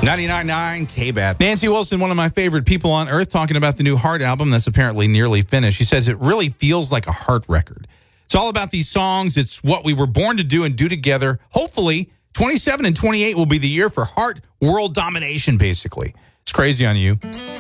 99.9 KBAT. Nancy Wilson, one of my favorite people on earth, talking about the new Heart album that's apparently nearly finished. She says it really feels like a Heart record. It's all about these songs. It's what we were born to do and do together. Hopefully, 27 and 28 will be the year for Heart world domination, basically. It's crazy on you.